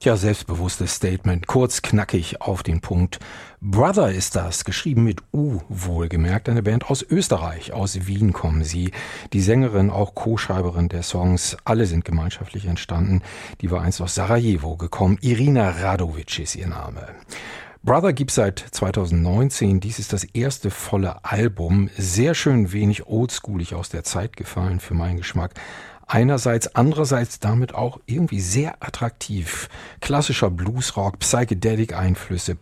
Ja, selbstbewusstes Statement, kurz, knackig, auf den Punkt. Brother ist das, geschrieben mit U, wohlgemerkt, eine Band aus Österreich, aus Wien kommen sie. Die Sängerin, auch Co-Schreiberin der Songs, alle sind gemeinschaftlich entstanden. Die war einst aus Sarajevo gekommen, Irina Radovic ist ihr Name. Brother gibt's seit 2019, dies ist das erste volle Album, sehr schön wenig oldschoolig aus der Zeit gefallen für meinen Geschmack. Einerseits, andererseits damit auch irgendwie sehr attraktiv. Klassischer Bluesrock, Psychedelic-Einflüsse,